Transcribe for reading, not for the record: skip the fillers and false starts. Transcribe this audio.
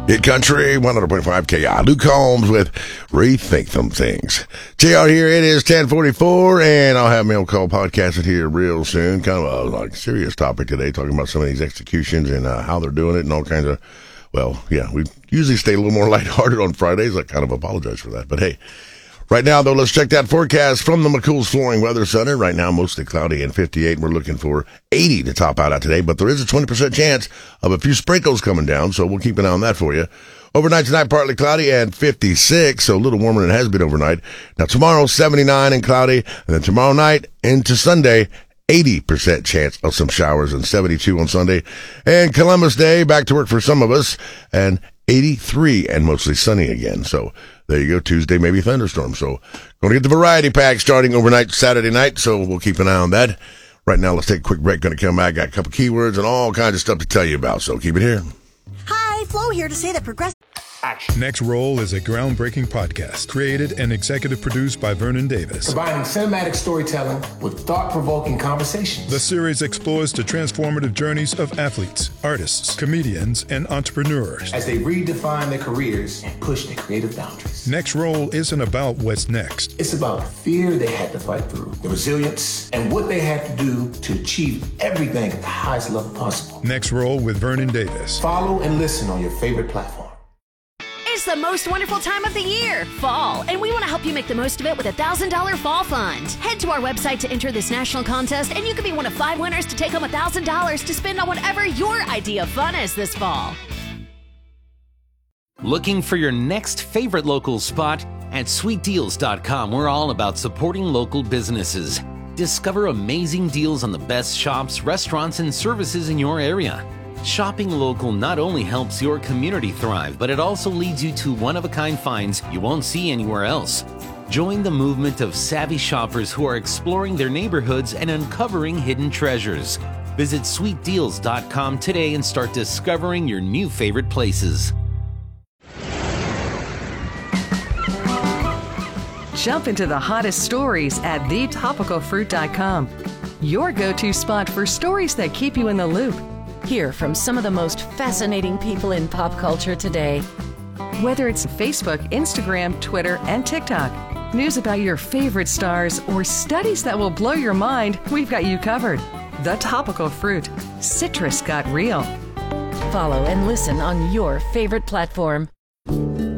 Hit Country 100.5 KI. Luke Combs with Rethink Them Things. JR here. It is 10:44, and I'll have Mail Call podcasted here real soon. Kind of a serious topic today, talking about some of these executions and how they're doing it and all kinds of, well, yeah, we usually stay a little more lighthearted on Fridays. I kind of apologize for that. But hey, right now, though, let's check that forecast from the McCool's Flooring Weather Center. Right now, mostly cloudy and 58. We're looking for 80 to top out today, but there is a 20% chance of a few sprinkles coming down, so we'll keep an eye on that for you. Overnight tonight, partly cloudy and 56, so a little warmer than it has been overnight. Now, tomorrow, 79 and cloudy, and then tomorrow night into Sunday, 80% chance of some showers and 72 on Sunday. And Columbus Day, back to work for some of us, and 83 and mostly sunny again. So there you go. Tuesday, maybe thunderstorm. So going to get the variety pack starting overnight Saturday night. So we'll keep an eye on that. Right now, let's take a quick break. Going to come back. Got a couple keywords and all kinds of stuff to tell you about. So keep it here. Hi, Flo here to say that Progressive. Next Roll is a groundbreaking podcast created and executive produced by Vernon Davis. Combining cinematic storytelling with thought-provoking conversations. The series explores the transformative journeys of athletes, artists, comedians, and entrepreneurs as they redefine their careers and push their creative boundaries. Next Roll isn't about what's next. It's about the fear they had to fight through, the resilience, and what they had to do to achieve everything at the highest level possible. Next Roll with Vernon Davis. Follow and listen on your favorite platform. It's the most wonderful time of the year, fall, and we want to help you make the most of it with a $1,000 fall fund. Head to our website to enter this national contest, and you could be one of 5 winners to take home $1,000 to spend on whatever your idea of fun is this fall. Looking for your next favorite local spot? At sweetdeals.com, we're all about supporting local businesses. Discover amazing deals on the best shops, restaurants, and services in your area. Shopping local not only helps your community thrive, but it also leads you to one-of-a-kind finds you won't see anywhere else. Join the movement of savvy shoppers who are exploring their neighborhoods and uncovering hidden treasures. Visit sweetdeals.com today and start discovering your new favorite places. Jump into the hottest stories at thetopicalfruit.com. Your go-to spot for stories that keep you in the loop. Hear from some of the most fascinating people in pop culture today. Whether it's Facebook, Instagram, Twitter, and TikTok, news about your favorite stars, or studies that will blow your mind, we've got you covered. The Topical Fruit. Citrus got real. Follow and listen on your favorite platform.